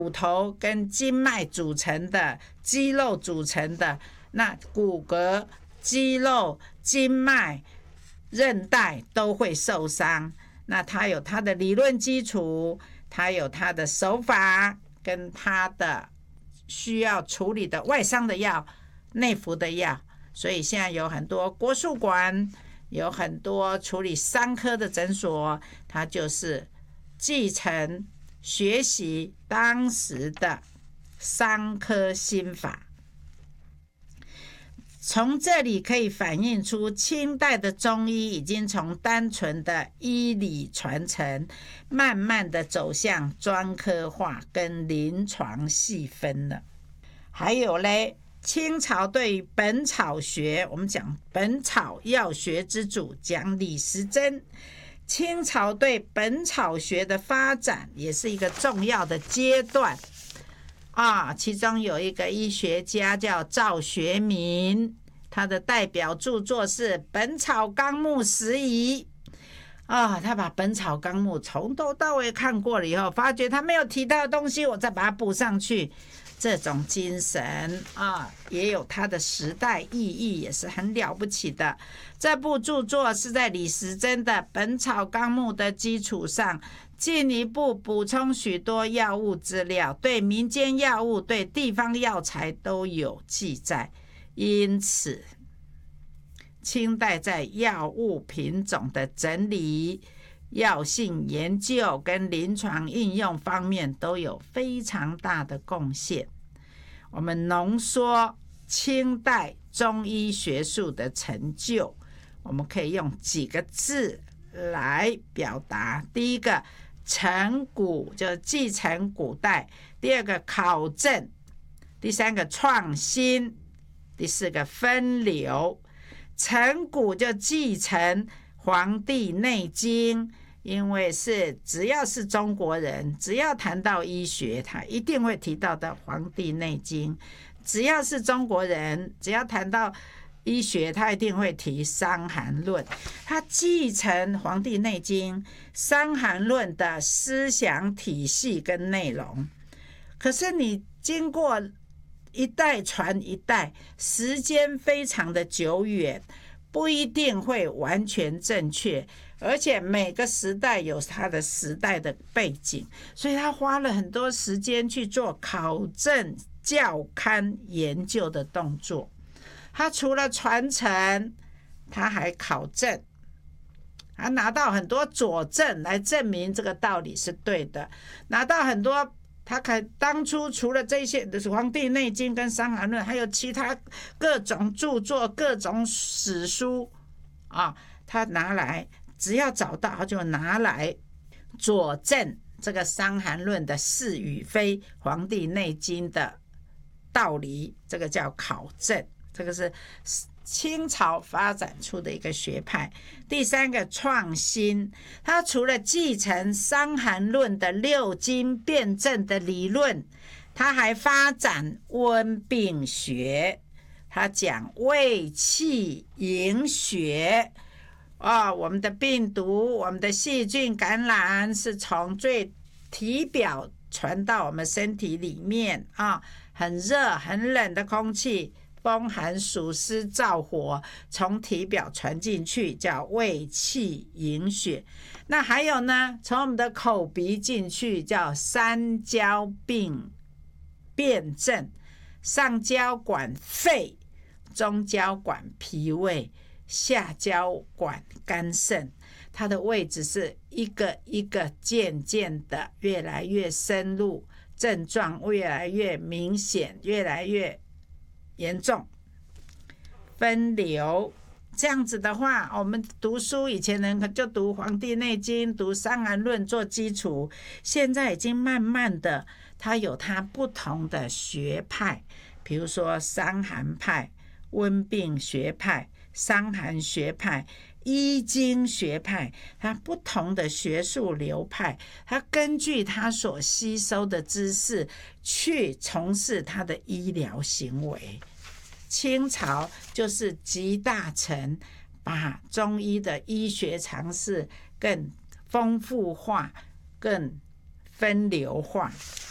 骨头跟筋脉组成的，肌肉组成的，那骨骼、肌肉、筋脉、韧带都会受伤。那它有它的理论基础，它有它的手法，跟它的需要处理的外伤的药、内服的药。所以现在有很多国术馆，有很多处理伤科的诊所，它就是继承学习当时的伤科心法。从这里可以反映出清代的中医已经从单纯的医理传承，慢慢的走向专科化跟临床细分了。还有嘞，清朝对于本草学，我们讲本草药学之祖，讲李时珍。清朝对本草学的发展也是一个重要的阶段其中有一个医学家叫赵学民，他的代表著作是《本草纲目拾遗》他把《本草纲目》从头到尾看过了以后，发觉他没有提到的东西，我再把它补上去。这种精神也有它的时代意义，也是很了不起的。这部著作是在李时珍的《本草纲目》的基础上，进一步补充许多药物资料，对民间药物、对地方药材都有记载。因此，清代在药物品种的整理、药性研究跟临床应用方面都有非常大的贡献。我们浓缩清代中医学术的成就，我们可以用几个字来表达。第一个，承古，就继承古代；第二个，考证；第三个，创新；第四个，分流。承古就继承《黄帝内经》，因为只要是中国人，只要谈到医学，他一定会提到的《黄帝内经》；只要是中国人，只要谈到医学，他一定会提《伤寒论》。他继承《黄帝内经》《伤寒论》的思想体系跟内容。可是你经过一代传一代，时间非常的久远，不一定会完全正确，而且每个时代有它的时代的背景，所以他花了很多时间去做考证、校勘、研究的动作。他除了传承，他还考证，他拿到很多佐证来证明这个道理是对的，拿到很多。他当初除了这些《黄帝内经》跟《伤寒论》，还有其他各种著作、各种史书他拿来，只要找到他就拿来佐证这个《伤寒论》的是与非，《黄帝内经》的道理，这个叫考证。这个是清朝发展出的一个学派。第三个，创新，他除了继承《伤寒论》的六经辩证的理论，他还发展温病学，他讲胃气营血我们的病毒、我们的细菌感染是从最体表传到我们身体里面很热很冷的空气，风寒暑湿燥火从体表传进去，叫胃气营血。那还有呢，从我们的口鼻进去，叫三焦病辩证。上焦管肺，中焦管脾胃，下焦管肝肾。它的位置是一个一个渐渐的越来越深入，症状越来越明显，越来越严重。分流，这样子的话，我们读书以前人就读《黄帝内经》、读《伤寒论》做基础，现在已经慢慢的，它有它不同的学派，比如说伤寒派、温病学派、伤寒学派、医经学派，它不同的学术流派，它根据它所吸收的知识去从事它的医疗行为。清朝就是集大成，把中医的医学常识更丰富化、更分流化。